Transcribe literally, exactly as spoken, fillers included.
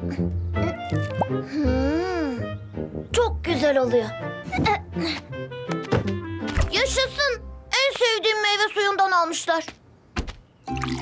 Hmm, çok güzel oluyor. Yaşasın. En sevdiğim meyve suyundan almışlar.